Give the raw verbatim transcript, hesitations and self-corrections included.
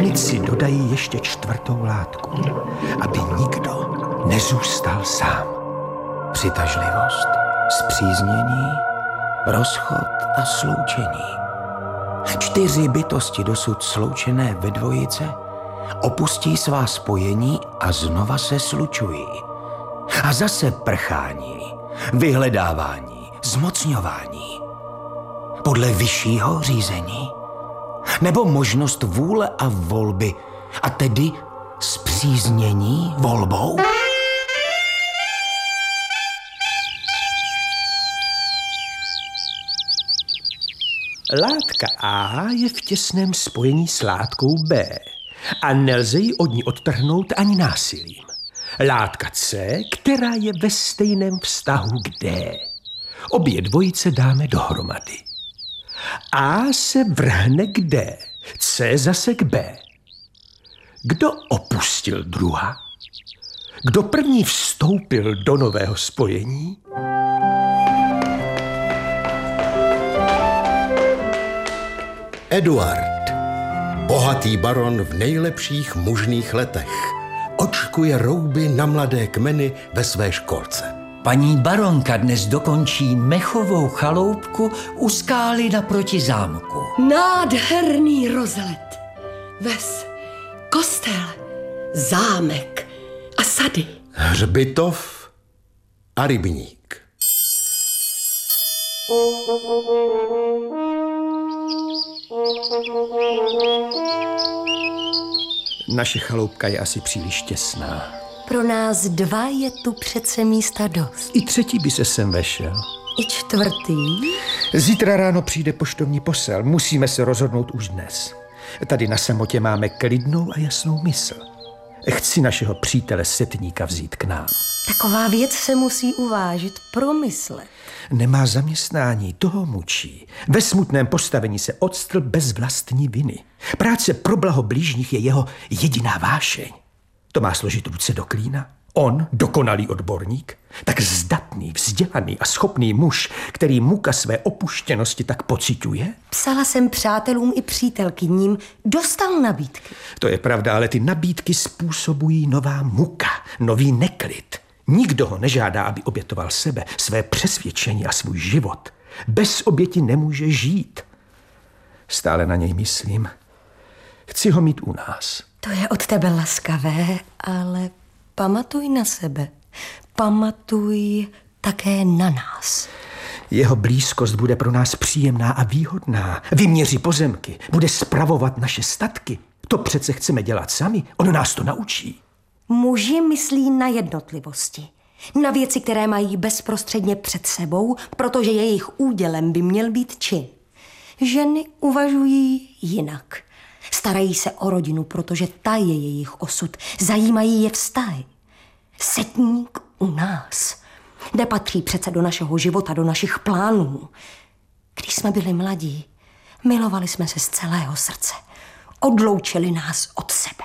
munici dodají ještě čtvrtou látku, aby nikdo nezůstal sám. Přitažlivost, spříznění, rozchod a sloučení. Čtyři bytosti dosud sloučené ve dvojice opustí svá spojení a znova se slučují. A zase prchání, vyhledávání, zmocňování. Podle vyššího řízení. Nebo možnost vůle a volby, a tedy spříznění volbou? Látka A je v těsném spojení s látkou B a nelze ji od ní odtrhnout ani násilím. Látka C, která je ve stejném vztahu k D. Obě dvojice dáme dohromady. A se vrhne k D, C zase k B. Kdo opustil druha? Kdo první vstoupil do nového spojení? Eduard, bohatý baron v nejlepších mužných letech, očkuje rouby na mladé kmeny ve své školce. Paní baronka dnes dokončí mechovou chaloupku u skály naproti zámku. Nádherný rozlet. Ves, kostel, zámek a sady. Hřbitov a rybník. Naše chaloupka je asi příliš těsná. Pro nás dva je tu přece místa dost. I třetí by se sem vešel. I čtvrtý? Zítra ráno přijde poštovní posel. Musíme se rozhodnout už dnes. Tady na samotě máme klidnou a jasnou mysl. Chci našeho přítele setníka vzít k nám. Taková věc se musí uvážit, promyslet. Nemá zaměstnání, toho mučí. Ve smutném postavení se odstl bez vlastní viny. Práce pro blaho blížních je jeho jediná vášeň. To má složit ruce do klína? On, dokonalý odborník, tak zdatný, vzdělaný a schopný muž, který muka své opuštěnosti tak pociťuje? Psala jsem přátelům i přítelkyním, dostal nabídky. To je pravda, ale ty nabídky způsobují nová muka, nový neklid. Nikdo ho nežádá, aby obětoval sebe, své přesvědčení a svůj život. Bez oběti nemůže žít. Stále na něj myslím. Chci ho mít u nás. To je od tebe laskavé, ale pamatuj na sebe. Pamatuj také na nás. Jeho blízkost bude pro nás příjemná a výhodná. Vyměří pozemky, bude spravovat naše statky. To přece chceme dělat sami, on nás to naučí. Muži myslí na jednotlivosti. Na věci, které mají bezprostředně před sebou, protože jejich údělem by měl být čin. Ženy uvažují jinak. Starají se o rodinu, protože ta je jejich osud. Zajímají je vztahy. Setník u nás nepatří přece do našeho života, do našich plánů. Když jsme byli mladí, milovali jsme se z celého srdce. Odloučili nás od sebe.